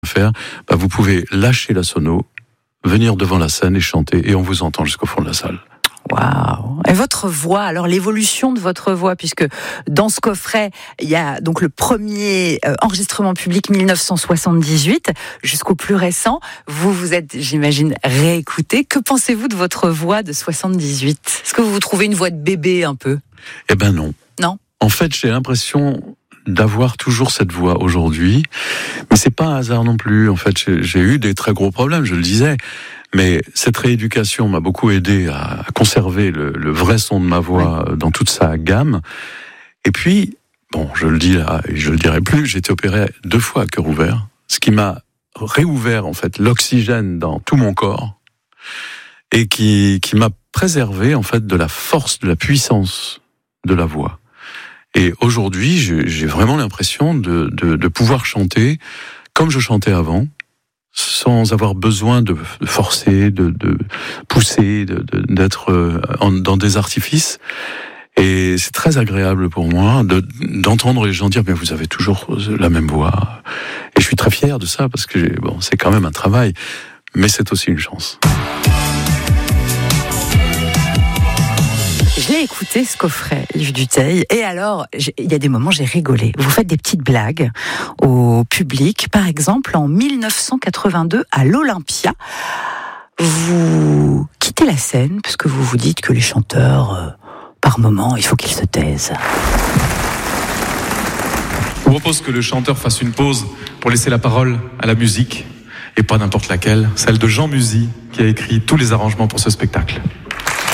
faire, vous pouvez lâcher la sono, venir devant la scène et chanter, et on vous entend jusqu'au fond de la salle. Waouh! Et votre voix, alors l'évolution de votre voix, puisque dans ce coffret, il y a donc le premier enregistrement public 1978 jusqu'au plus récent. Vous êtes, j'imagine, réécouté. Que pensez-vous de votre voix de 78? Est-ce que vous trouvez une voix de bébé un peu? Eh ben non. Non. En fait, j'ai l'impression d'avoir toujours cette voix aujourd'hui, mais c'est pas un hasard non plus. En fait, j'ai eu des très gros problèmes, je le disais. Mais cette rééducation m'a beaucoup aidé à conserver le vrai son de ma voix dans toute sa gamme. Et puis, bon, je le dis là et je le dirai plus, j'ai été opéré 2 fois à cœur ouvert, ce qui m'a réouvert en fait l'oxygène dans tout mon corps et qui m'a préservé en fait de la force, de la puissance de la voix. Et aujourd'hui, j'ai vraiment l'impression de pouvoir chanter comme je chantais avant, sans avoir besoin de forcer, de pousser, d'être dans des artifices. Et c'est très agréable pour moi d'entendre les gens dire mais vous avez toujours la même voix. Et je suis très fier de ça parce que c'est quand même un travail, mais c'est aussi une chance. Je l'ai écouté, ce coffret, Yves Dutheil, et alors, il y a des moments, j'ai rigolé. Vous faites des petites blagues au public. Par exemple, en 1982, à l'Olympia, vous quittez la scène parce que vous vous dites que les chanteurs, par moment, il faut qu'ils se taisent. Je vous propose que le chanteur fasse une pause pour laisser la parole à la musique, et pas n'importe laquelle, celle de Jean Musy, qui a écrit tous les arrangements pour ce spectacle.